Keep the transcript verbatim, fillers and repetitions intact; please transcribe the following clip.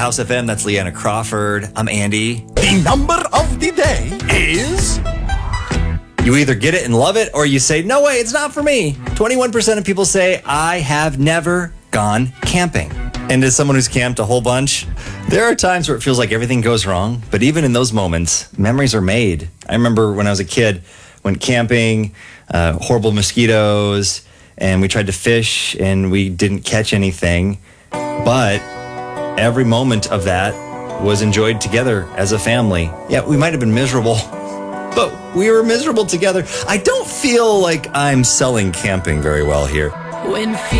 House F M. That's Leanna Crawford. I'm Andy. The number of the day is... You either get it and love it, or you say, no way, it's not for me. twenty-one percent of people say, I have never gone camping. And as someone who's camped a whole bunch, there are times where it feels like everything goes wrong. But even in those moments, memories are made. I remember when I was a kid, went camping, uh, horrible mosquitoes, and we tried to fish, and we didn't catch anything. But every moment of that was enjoyed together as a family. Yeah, we might have been miserable, but we were miserable together. I don't feel like I'm selling camping very well here. When